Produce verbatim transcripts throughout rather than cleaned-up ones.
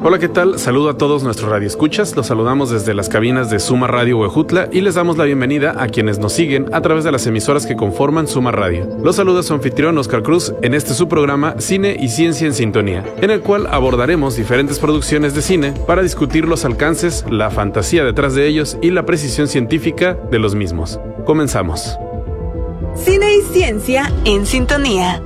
Hola, ¿qué tal? Saludo a todos nuestros radioescuchas. Los saludamos desde las cabinas de Suma Radio Huejutla y les damos la bienvenida a quienes nos siguen a través de las emisoras que conforman Suma Radio. Los saluda su anfitrión Oscar Cruz en este su programa Cine y Ciencia en Sintonía, en el cual abordaremos diferentes producciones de cine para discutir los alcances, la fantasía detrás de ellos y la precisión científica de los mismos. Comenzamos. Cine y Ciencia en Sintonía.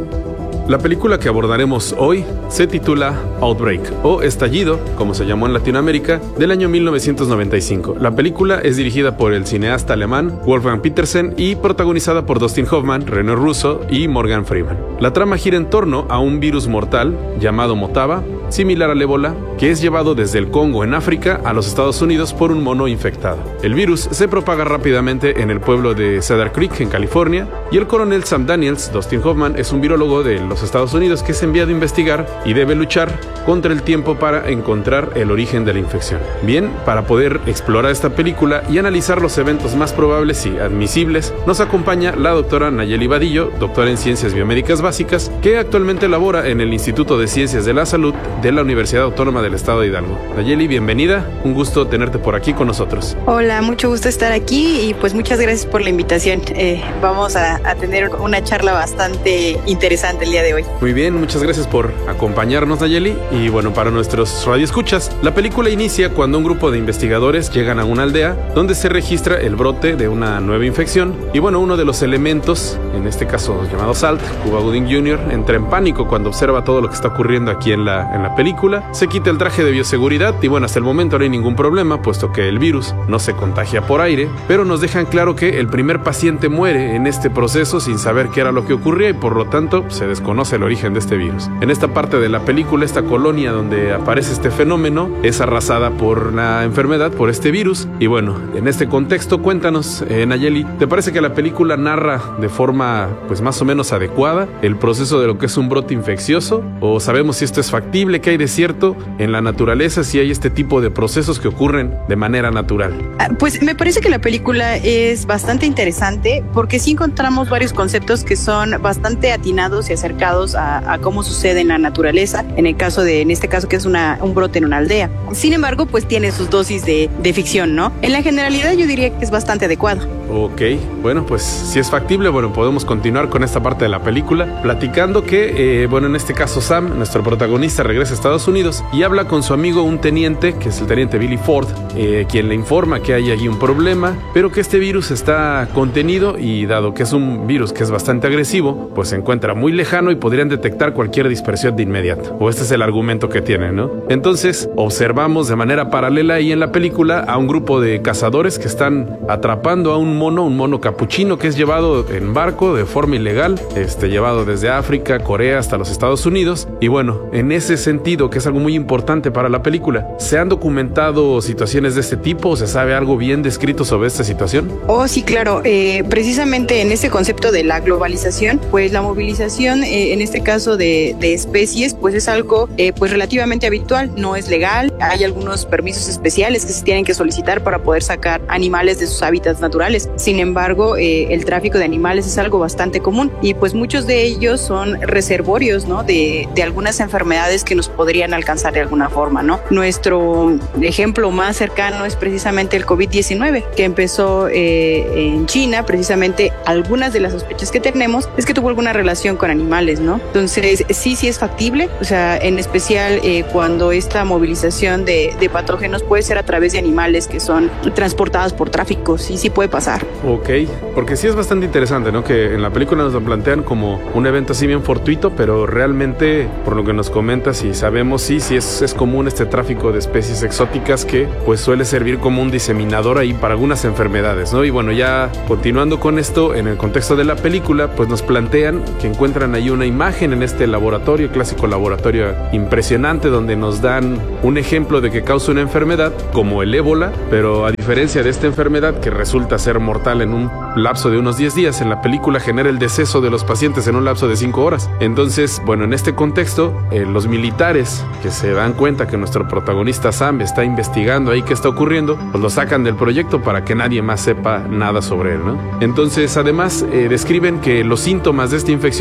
La película que abordaremos hoy se titula Outbreak, o Estallido, como se llamó en Latinoamérica, del año mil novecientos noventa y cinco. La película es dirigida por el cineasta alemán Wolfgang Petersen y protagonizada por Dustin Hoffman, Rene Russo y Morgan Freeman. La trama gira en torno a un virus mortal llamado Motaba, similar al ébola, que es llevado desde el Congo en África a los Estados Unidos por un mono infectado. El virus se propaga rápidamente en el pueblo de Cedar Creek, en California, y el coronel Sam Daniels, Dustin Hoffman, es un virólogo de los Estados Unidos que es enviado a investigar y debe luchar contra el tiempo para encontrar el origen de la infección. Bien, para poder explorar esta película y analizar los eventos más probables y admisibles, nos acompaña la doctora Nayeli Vadillo, doctora en Ciencias Biomédicas Básicas, que actualmente labora en el Instituto de Ciencias de la Salud de la Universidad Autónoma del Estado de Hidalgo. Nayeli, bienvenida, un gusto tenerte por aquí con nosotros. Hola, mucho gusto estar aquí y pues muchas gracias por la invitación. Eh, vamos a, a tener una charla bastante interesante el día de hoy. Muy bien, muchas gracias por acompañarnos, Nayeli. Y bueno, para nuestros radioescuchas, la película inicia cuando un grupo de investigadores llegan a una aldea donde se registra el brote de una nueva infección. Y bueno, uno de los elementos, en este caso llamado Salt, Cuba Gooding junior, entra en pánico cuando observa todo lo que está ocurriendo aquí en la, en la película. Se quita el traje de bioseguridad y bueno, hasta el momento no hay ningún problema, puesto que el virus no se contagia por aire, pero nos dejan claro que el primer paciente muere en este proceso sin saber qué era lo que ocurría y por lo tanto se desconoce el origen de este virus. En esta parte de la película, esta colonia donde aparece este fenómeno es arrasada por la enfermedad, por este virus. Y bueno, en este contexto, cuéntanos, eh, Nayeli, ¿te parece que la película narra de forma pues más o menos adecuada el proceso de lo que es un brote infeccioso? ¿O sabemos si esto es factible? ¿Qué hay de cierto en la naturaleza? Si hay este tipo de procesos que ocurren de manera natural. Pues me parece que la película es bastante interesante porque sí encontramos varios conceptos que son bastante atinados y acercados a, a cómo sucede en la naturaleza, en el caso de, en este caso que es una, un brote en una aldea. Sin embargo, pues tiene sus dosis de, de ficción, ¿no? En la generalidad yo diría que es bastante adecuado. Ok, bueno, pues si es factible, bueno, podemos continuar con esta parte de la película, platicando que, eh, bueno, en este caso Sam, nuestro protagonista, regresa a Estados Unidos y habla con su amigo, un teniente, que es el teniente Billy Ford, eh, quien le informa que hay allí un problema, pero que este virus está contenido y dado que es un virus que es bastante agresivo, pues se encuentra muy lejano y podrían detectar cualquier dispersión de inmediato, o este es el argumento que tienen, ¿no? Entonces, observamos de manera paralela ahí en la película a un grupo de cazadores que están atrapando a un mono, un mono capuchino que es llevado en barco de forma ilegal, este, llevado desde África, Corea hasta los Estados Unidos. Y bueno, en ese sentido, que es algo muy importante para la película, ¿se han documentado situaciones de este tipo? ¿Se sabe algo bien descrito sobre esta situación? Oh, sí, claro. Eh, precisamente en este concepto de la globalización, pues la movilización, eh, en este caso de, de especies, pues es algo eh, pues relativamente habitual, no es legal. Hay algunos permisos especiales que se tienen que solicitar para poder sacar animales de sus hábitats naturales. Sin embargo, eh, el tráfico de animales es algo bastante común y pues muchos de ellos son reservorios, ¿no? de, de algunas enfermedades que nos podrían alcanzar de alguna forma, ¿no? Nuestro ejemplo más cercano es precisamente el COVID diecinueve, que empezó eh, en China. Precisamente algunas de las sospechas que tenemos es que tuvo alguna relación con animales, ¿no? Entonces sí, sí es factible, o sea, en especial eh, cuando esta movilización de, de patógenos puede ser a través de animales que son transportados por tráfico, sí, sí puede pasar. Ok, porque sí es bastante interesante, ¿no? Que en la película nos lo plantean como un evento así bien fortuito, pero realmente, por lo que nos comentas y sabemos, sí, sí es, es común este tráfico de especies exóticas que pues suele servir como un diseminador ahí para algunas enfermedades, ¿no? Y bueno, ya continuando con esto, en el contexto de la película, pues nos plantean que encuentran ahí una imagen en este laboratorio, clásico laboratorio impresionante, donde nos dan un ejemplo de que causa una enfermedad como el ébola, pero a diferencia de esta enfermedad que resulta ser mortal en un lapso de unos diez días, en la película genera el deceso de los pacientes en un lapso de cinco horas. Entonces, bueno, en este contexto, eh, los militares que se dan cuenta que nuestro protagonista Sam está investigando ahí qué está ocurriendo, pues lo sacan del proyecto para que nadie más sepa nada sobre él, ¿no? Entonces, además, eh, describen que los síntomas de esta infección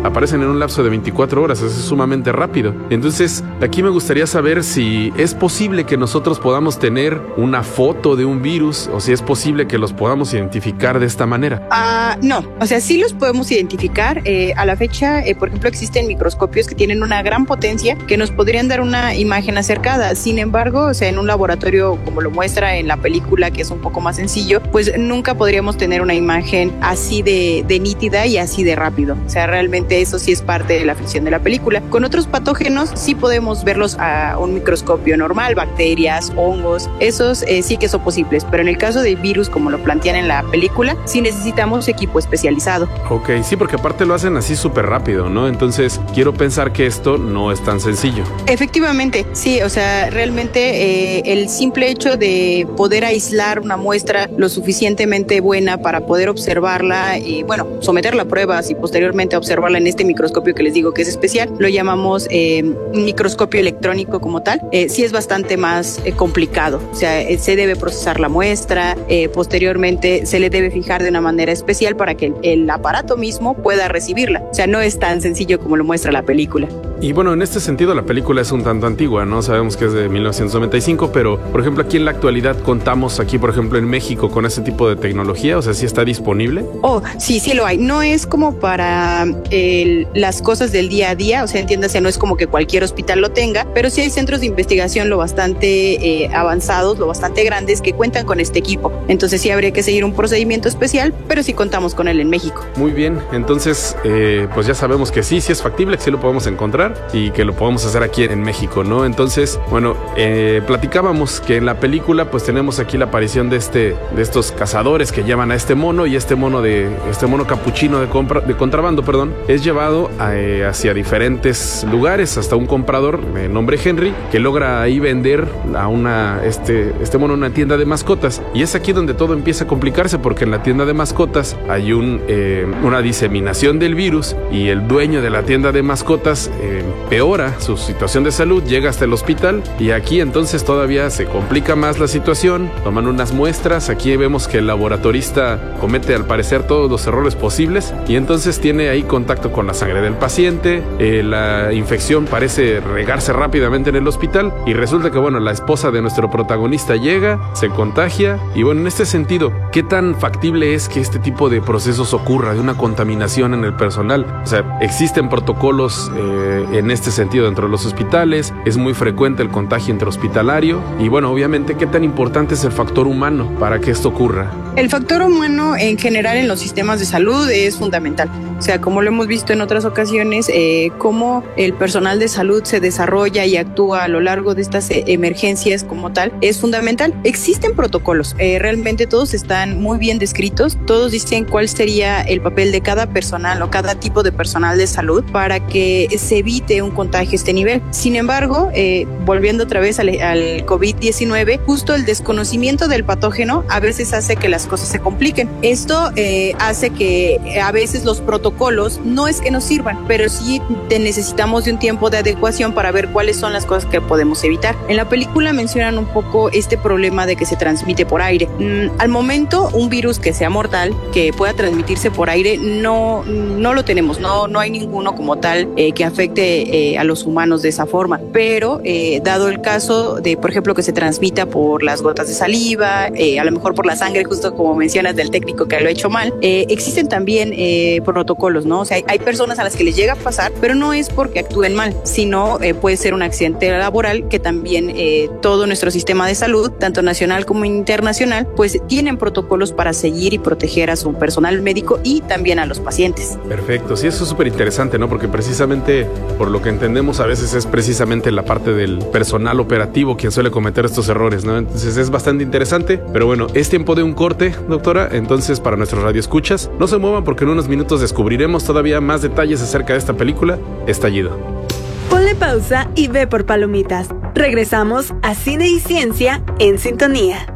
aparecen en un lapso de veinticuatro horas, eso es sumamente rápido. Entonces, aquí me gustaría saber si es posible que nosotros podamos tener una foto de un virus o si es posible que los podamos identificar de esta manera. Ah, uh, no, o sea, sí los podemos identificar. Eh, a la fecha, eh, por ejemplo, existen microscopios que tienen una gran potencia que nos podrían dar una imagen acercada. Sin embargo, o sea, en un laboratorio como lo muestra en la película, que es un poco más sencillo, pues nunca podríamos tener una imagen así de, de nítida y así de rápido. O sea, realmente eso sí es parte de la ficción de la película. Con otros patógenos sí podemos verlos a un microscopio normal, bacterias, hongos, esos eh, sí que son posibles, pero en el caso de virus, como lo plantean en la película, sí necesitamos equipo especializado. Ok, sí, porque aparte lo hacen así súper rápido, ¿no? Entonces, quiero pensar que esto no es tan sencillo. Efectivamente, sí, o sea, realmente eh, el simple hecho de poder aislar una muestra lo suficientemente buena para poder observarla y, bueno, someterla a pruebas y posteriormente observarla en este microscopio que les digo que es especial, lo llamamos eh, microscopio electrónico como tal, eh, sí es bastante más eh, complicado. O sea, eh, se debe procesar la muestra, eh, posteriormente se le debe fijar de una manera especial para que el, el aparato mismo pueda recibirla. O sea, no es tan sencillo como lo muestra la película. Y bueno, en este sentido la película es un tanto antigua, ¿no? Sabemos que es de mil novecientos noventa y cinco, pero por ejemplo aquí en la actualidad contamos aquí, por ejemplo en México, con ese tipo de tecnología, o sea, ¿sí está disponible? Oh, sí, sí lo hay. No es como para el, las cosas del día a día, o sea, entiéndase, no es como que cualquier hospital lo tenga, pero sí hay centros de investigación lo bastante eh, avanzados, lo bastante grandes que cuentan con este equipo. Entonces sí habría que seguir un procedimiento especial, pero sí contamos con él en México. Muy bien, entonces eh, pues ya sabemos que sí, sí es factible, que sí lo podemos encontrar y que lo podemos hacer aquí en México, ¿no? Entonces, bueno, eh, platicábamos que en la película pues tenemos aquí la aparición de este, de estos cazadores que llevan a este mono, y este mono de, este mono capuchino de, compra, de contrabando, perdón, es llevado a, eh, hacia diferentes lugares, hasta un comprador de nombre Henry, que logra ahí vender a una, este, este mono en una tienda de mascotas, y es aquí donde todo empieza a complicarse, porque en la tienda de mascotas hay un, eh, una diseminación del virus, y el dueño de la tienda de mascotas eh, empeora su situación de salud, llega hasta el hospital, y aquí entonces todavía se complica más la situación. Toman unas muestras, aquí vemos que el laboratorista comete al parecer todos los errores posibles, y entonces tiene ahí contacto con la sangre del paciente, eh, la infección parece regarse rápidamente en el hospital, y resulta que bueno, la esposa de nuestro protagonista llega, se contagia, y bueno, en este sentido, ¿qué tan factible es que este tipo de procesos ocurra, de una contaminación en el personal? O sea, existen protocolos eh, en este sentido dentro de los hospitales, es muy frecuente el contagio interhospitalario, y bueno, obviamente, ¿qué tan importante es el factor humano para que esto ocurra? El factor humano en general en los sistemas de salud es fundamental. O sea, como lo hemos visto en otras ocasiones, eh, cómo el personal de salud se desarrolla y actúa a lo largo de estas eh, emergencias como tal, es fundamental. Existen protocolos, eh, realmente todos están muy bien descritos, todos dicen cuál sería el papel de cada personal o cada tipo de personal de salud para que se evite un contagio a este nivel. Sin embargo, eh, volviendo otra vez al, al COVID diecinueve, justo el desconocimiento del patógeno a veces hace que las cosas se compliquen. Esto eh, hace que a veces los protocolos no es que nos sirvan, pero sí te necesitamos de un tiempo de adecuación para ver cuáles son las cosas que podemos evitar. En la película mencionan un poco este problema de que se transmite por aire. Mm, al momento, un virus que sea mortal, que pueda transmitirse por aire, no, no lo tenemos, no, no hay ninguno como tal eh, que afecte eh, a los humanos de esa forma, pero eh, dado el caso de, por ejemplo, que se transmita por las gotas de saliva, eh, a lo mejor por la sangre, justo como mencionas del técnico que lo ha hecho mal, eh, existen también eh, protocolos, ¿no? O sea, hay, hay personas a las que les llega a pasar, pero no es porque actúen mal, sino eh, puede ser un accidente laboral que también eh, todo nuestro sistema de salud, tanto nacional como internacional, pues tienen protocolos para seguir y proteger a su personal médico y también a los pacientes. Perfecto, sí, eso es súper interesante, ¿no? Porque precisamente, por lo que entendemos, a veces es precisamente la parte del personal operativo quien suele cometer estos errores, ¿no? Entonces es bastante interesante, pero bueno, es tiempo de un corte, doctora. Entonces, para nuestros radioescuchas, no se muevan porque en unos minutos descubriremos todavía más detalles acerca de esta película, Estallido. Ponle pausa y ve por palomitas. Regresamos a Cine y Ciencia en Sintonía.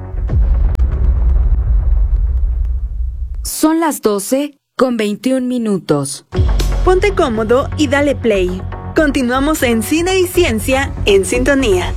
Son las doce con veintiún minutos. Ponte cómodo y dale play. Continuamos en Cine y Ciencia en Sintonía.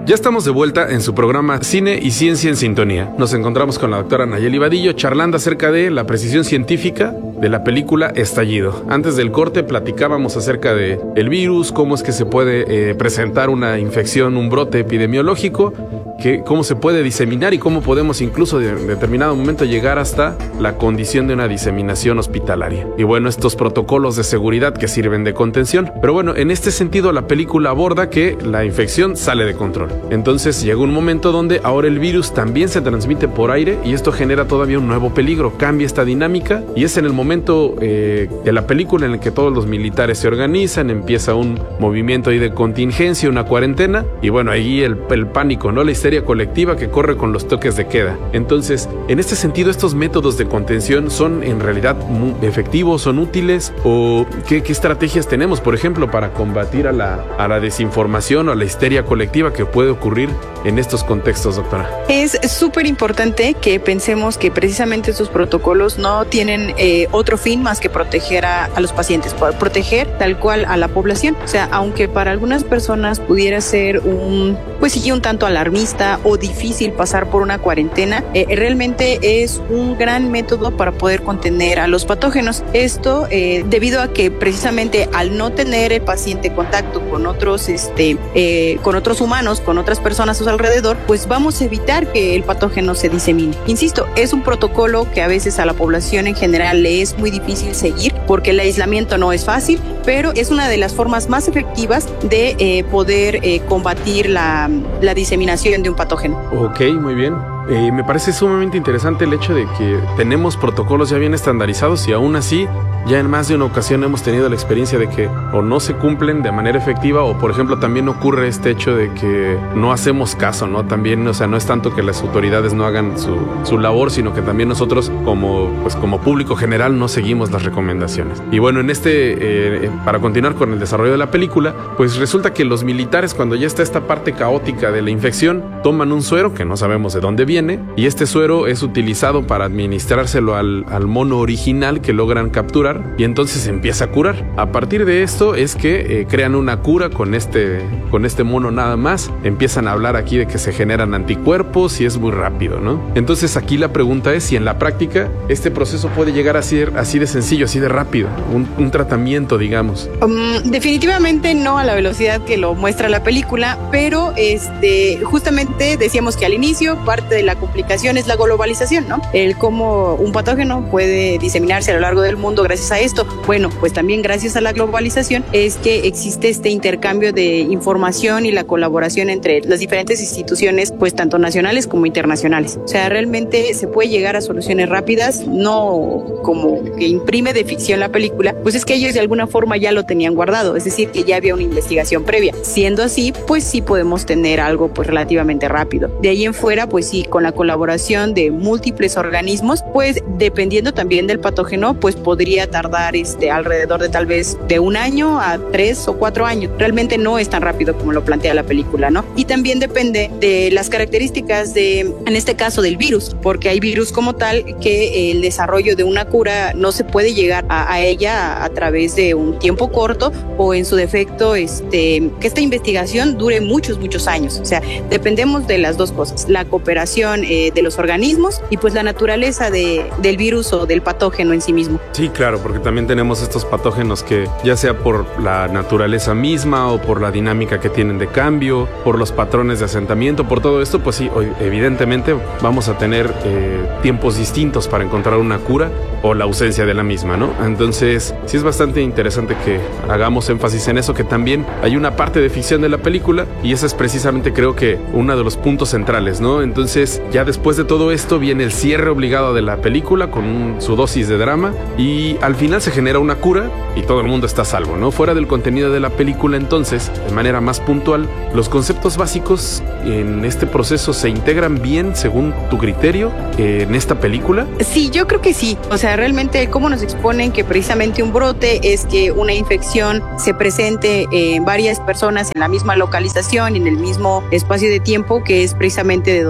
Ya estamos de vuelta en su programa Cine y Ciencia en Sintonía. Nos encontramos con la doctora Nayeli Vadillo charlando acerca de la precisión científica de la película Estallido. Antes del corte platicábamos acerca de el virus, cómo es que se puede eh, presentar una infección, un brote epidemiológico, que, cómo se puede diseminar y cómo podemos incluso de, en determinado momento llegar hasta la condición de una diseminación hospitalaria. Y bueno, estos protocolos de seguridad que sirven de contención. Pero bueno, en este sentido la película aborda que la infección sale de control. Entonces llega un momento donde ahora el virus también se transmite por aire y esto genera todavía un nuevo peligro, cambia esta dinámica y es en el momento eh, de la película en el que todos los militares se organizan, empieza un movimiento ahí de contingencia, una cuarentena y bueno, ahí el, el pánico, ¿no? La histeria colectiva que corre con los toques de queda. Entonces, en este sentido, estos métodos de contención son en realidad muy efectivos, son útiles o ¿qué, qué estrategias tenemos, por ejemplo, para combatir a la, a la desinformación o a la histeria colectiva que puede ocurrir en estos contextos, doctora? Es súper importante que pensemos que precisamente estos protocolos no tienen eh, otro fin más que proteger a, a los pacientes, proteger tal cual a la población. O sea, aunque para algunas personas pudiera ser un, pues sí, un tanto alarmista o difícil pasar por una cuarentena, eh, realmente es un gran método para poder contener a los patógenos. Esto eh, debido a que precisamente al no tener el paciente contacto con otros, este, eh, con otros humanos, con otras personas a su alrededor, pues vamos a evitar que el patógeno se disemine. Insisto, es un protocolo que a veces a la población en general le es muy difícil seguir porque el aislamiento no es fácil, pero es una de las formas más efectivas de eh, poder eh, combatir la, la diseminación de un patógeno. Ok, muy bien. Eh, me parece sumamente interesante el hecho de que tenemos protocolos ya bien estandarizados y aún así ya en más de una ocasión hemos tenido la experiencia de que o no se cumplen de manera efectiva o por ejemplo también ocurre este hecho de que no hacemos caso, ¿no? También, o sea, no es tanto que las autoridades no hagan su, su labor, sino que también nosotros como, pues, como público general no seguimos las recomendaciones. Y bueno, en este, eh, para continuar con el desarrollo de la película, pues resulta que los militares cuando ya está esta parte caótica de la infección toman un suero que no sabemos de dónde viene y este suero es utilizado para administrárselo al, al mono original que logran capturar y entonces se empieza a curar. A partir de esto es que eh, crean una cura con este, con este mono nada más. Empiezan a hablar aquí de que se generan anticuerpos y es muy rápido, ¿no? Entonces aquí la pregunta es si en la práctica este proceso puede llegar a ser así de sencillo, así de rápido, un, un tratamiento, digamos. Um, definitivamente no a la velocidad que lo muestra la película, pero este, justamente decíamos que al inicio parte de la complicación es la globalización, ¿no? El cómo un patógeno puede diseminarse a lo largo del mundo gracias a esto. Bueno, pues también gracias a la globalización es que existe este intercambio de información y la colaboración entre las diferentes instituciones, pues tanto nacionales como internacionales. O sea, realmente se puede llegar a soluciones rápidas, no como que imprime de ficción la película, pues es que ellos de alguna forma ya lo tenían guardado, es decir, que ya había una investigación previa. Siendo así, pues sí podemos tener algo pues relativamente rápido. De ahí en fuera, pues sí, con la colaboración de múltiples organismos, pues dependiendo también del patógeno, pues podría tardar este, alrededor de tal vez de un año a tres o cuatro años. Realmente no es tan rápido como lo plantea la película, ¿no? Y también depende de las características de, en este caso, del virus, porque hay virus como tal que el desarrollo de una cura no se puede llegar a, a ella a, a través de un tiempo corto o en su defecto, este, que esta investigación dure muchos, muchos años. O sea, dependemos de las dos cosas, la cooperación eh, de los organismos y pues la naturaleza de, del virus o del patógeno en sí mismo. Sí, claro, porque también tenemos estos patógenos que ya sea por la naturaleza misma o por la dinámica que tienen de cambio, por los patrones de asentamiento, por todo esto, pues sí, hoy, evidentemente vamos a tener eh, tiempos distintos para encontrar una cura o la ausencia de la misma, ¿no? Entonces, sí es bastante interesante que hagamos énfasis en eso, que también hay una parte de ficción de la película y esa es precisamente, creo que, uno de los puntos centrales, ¿no? Entonces, ya después de todo esto viene el cierre obligado de la película con un, su dosis de drama y al final se genera una cura y todo el mundo está a salvo, ¿no? Fuera del contenido de la película, entonces, de manera más puntual, los conceptos básicos en este proceso se integran bien según tu criterio en esta película. Sí, yo creo que sí. O sea, realmente cómo nos exponen que precisamente un brote es que una infección se presente en varias personas en la misma localización y en el mismo espacio de tiempo, que es precisamente de donde parte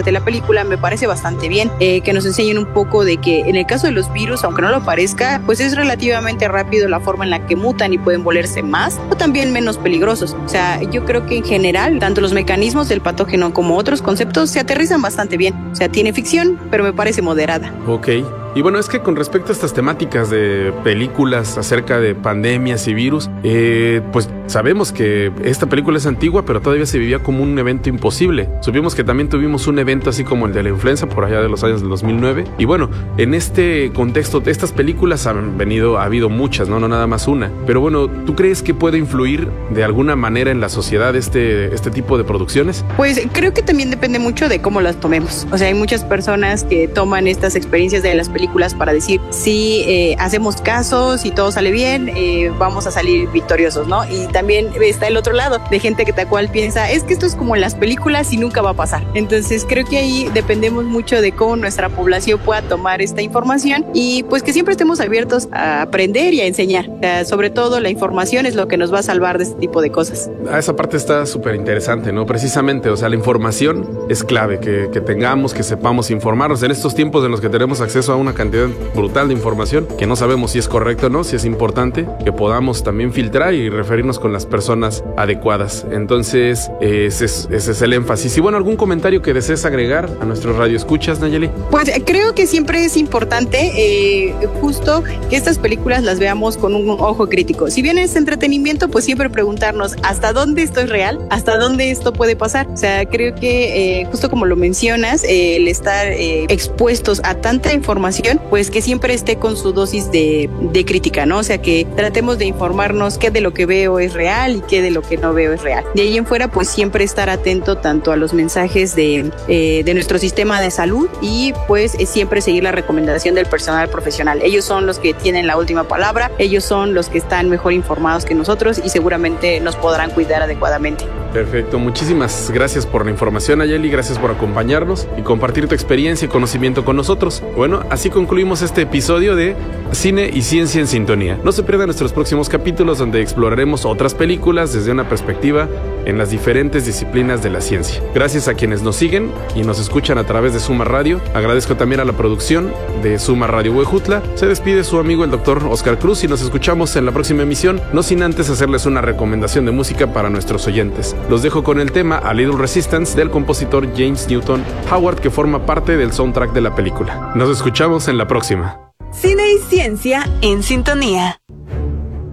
parte de la película me parece bastante bien, eh, que nos enseñen un poco de que en el caso de los virus, aunque no lo parezca, pues es relativamente rápido la forma en la que mutan y pueden volverse más o también menos peligrosos. O sea, yo creo que en general, tanto los mecanismos del patógeno como otros conceptos se aterrizan bastante bien. O sea, tiene ficción, pero me parece moderada. Ok. Y bueno, es que con respecto a estas temáticas de películas acerca de pandemias y virus, eh, pues sabemos que esta película es antigua, pero todavía se vivía como un evento imposible. Supimos que también tuvimos un evento así como el de la influenza por allá de los años del dos mil nueve. Y bueno, en este contexto, estas películas han venido, ha habido muchas, ¿no? No nada más una. Pero bueno, ¿tú crees que puede influir de alguna manera en la sociedad este, este tipo de producciones? Pues creo que también depende mucho de cómo las tomemos. O sea, hay muchas personas que toman estas experiencias de las películas para decir, si eh, hacemos caso, si todo sale bien, eh, vamos a salir victoriosos, ¿no? Y también está el otro lado, de gente que tal cual piensa, es que esto es como en las películas y nunca va a pasar. Entonces creo que ahí dependemos mucho de cómo nuestra población pueda tomar esta información y pues que siempre estemos abiertos a aprender y a enseñar. O sea, sobre todo la información es lo que nos va a salvar de este tipo de cosas. Ah, esa parte está súper interesante, ¿no? Precisamente, o sea, la información es clave, que, que tengamos, que sepamos informarnos en estos tiempos en los que tenemos acceso a una cantidad brutal de información que no sabemos si es correcto o no, si es importante que podamos también filtrar y referirnos con las personas adecuadas. Entonces, eh, ese, es, ese es el énfasis. Y bueno, ¿algún comentario que desees agregar a nuestros radioescuchas, Nayeli? Pues creo que siempre es importante eh, justo que estas películas las veamos con un ojo crítico. Si bien es entretenimiento, pues siempre preguntarnos ¿hasta dónde esto es real? ¿Hasta dónde esto puede pasar? O sea, creo que eh, justo como lo mencionas, eh, el estar eh, expuestos a tanta información, pues que siempre esté con su dosis de, de crítica, ¿no? O sea, que tratemos de informarnos qué de lo que veo es real y qué de lo que no veo es real. De ahí en fuera, pues siempre estar atento tanto a los mensajes de, eh, de nuestro sistema de salud y pues eh, siempre seguir la recomendación del personal profesional. Ellos son los que tienen la última palabra, ellos son los que están mejor informados que nosotros y seguramente nos podrán cuidar adecuadamente. Perfecto, muchísimas gracias por la información, Nayeli, gracias por acompañarnos y compartir tu experiencia y conocimiento con nosotros. Bueno, así concluimos este episodio de Cine y Ciencia en Sintonía. No se pierdan nuestros próximos capítulos donde exploraremos otras películas desde una perspectiva en las diferentes disciplinas de la ciencia. Gracias a quienes nos siguen y nos escuchan a través de Suma Radio. Agradezco también a la producción de Suma Radio Huejutla. Se despide su amigo el doctor Oscar Cruz y nos escuchamos en la próxima emisión, no sin antes hacerles una recomendación de música para nuestros oyentes. Los dejo con el tema A Little Resistance del compositor James Newton Howard, que forma parte del soundtrack de la película. Nos escuchamos en la próxima. Cine y Ciencia en Sintonía.